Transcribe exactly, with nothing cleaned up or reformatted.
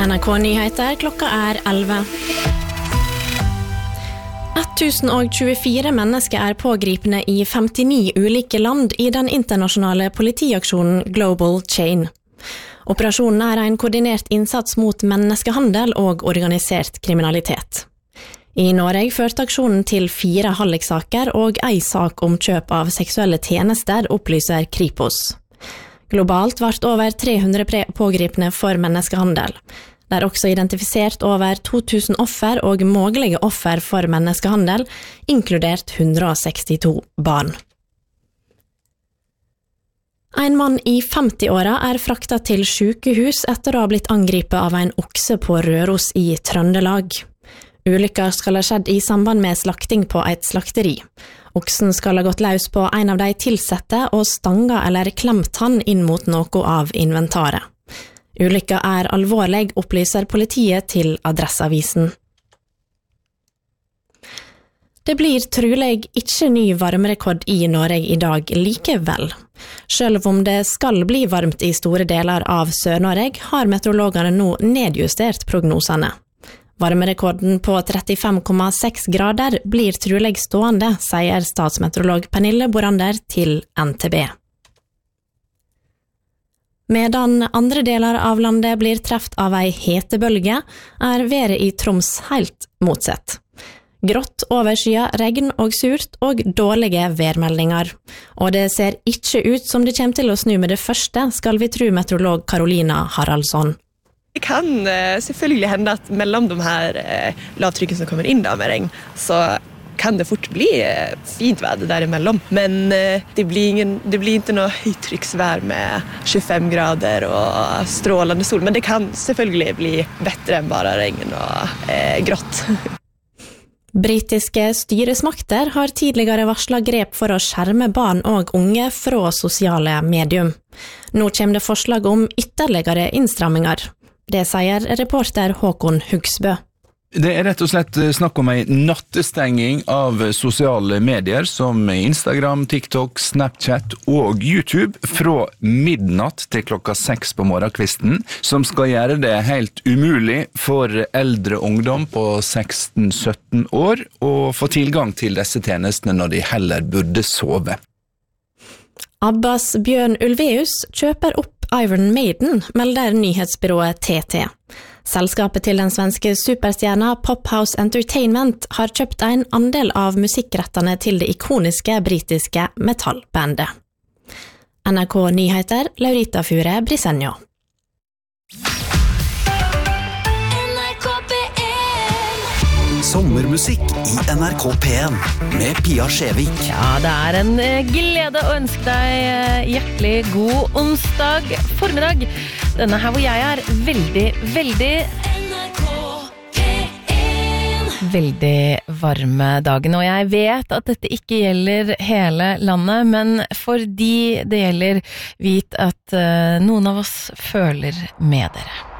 N R K-nyheter, klokka er elleve. tusen tjuefire mennesker er pågripne i femtini ulike land i den internasjonale politiaksjonen Global Chain. Operasjonen er en koordinert innsats mot menneskehandel og organisert kriminalitet. I Norge førte aksjonen til fire halliksaker og ei sak om kjøp av seksuelle tjenester, opplyser Kripos. Globalt vart over tre hundre pågripne for menneskehandel. Det er også identifisert over to tusen offer og mulige offer for menneskehandel, inkludert one hundred sixty-two barn. En mann i femti-åra er frakta til sykehus etter å ha blitt angripet av en okse på Røros i Trøndelag. Ulykka skal ha skjedd i samband med slakting på et slakteri. Oksen skal ha gått løs på en av de tilsette og stanga eller klemt han inn mot noe av inventaret. Ulykka er alvorlig, opplyser politiet til Adresseavisen. Det blir trolig ikke ny varmerekord i Norge i dag likevel. Selv om det skal bli varmt i store deler av Sør-Norge, har meteorologene nå nedjustert prognosene. Varmerekorden på trettifem komma seks grader blir trolig stående, sier statsmeteorolog Pernille Borander til N T B. Medan andre deler av landet blir treft av ei hetebølge, er været i Troms helt motsatt. Grått, overskya, regn og surt og dårlige værmeldinger. Og det ser ikke ut som det kommer til å snu med det første, skal vi tro meteorolog Karolina Haraldsson. Det kan eh, selvfølgelig hende at mellom de her eh, lavtrykken som kommer inn da med regn, så kan det fort bli eh, fint väder däremellan. Men eh, det, blir ingen, det blir inte något högtrycksvär med tjugofem grader och strålande sol. Men det kan selvfølgelig bli bättre än bara regn och eh, grått. Britiske styresmakter har tidligere varslet grep for å skjerme barn og unge fra sosiale medium. Nå kommer det forslag om ytterligere innstramminger. Det sier reporter Håkon Hugsbø. Det er rett og slett snakk om en nattestenging av sosiale medier som Instagram, TikTok, Snapchat og YouTube fra midnatt til klokka seks på morgenkvisten, som skal gjøre det helt umulig for eldre ungdom på seksten sytten år å få tilgang til disse tjenestene når de heller burde sove. Abbas Bjørn Ulveus kjøper opp Iron Maiden, melder nyhetsbyrået T T. Selskapet til den svenske superstjerna Pophouse Entertainment har kjøpt en andel av musikkrettene til det ikoniske britiske metallbandet. N R K Nyheter, Laurita Fure Brisenjo. Sommermusikk i N R K P en med Pia Skjevik. Ja, det er en glede å ønske deg hjertelig god onsdag formiddag. Denne her hvor jeg er veldig, veldig veldig varme dagen, og jeg vet at dette ikke gjelder hele landet, men fordi det gjelder, vit at uh, noen av oss føler med dere.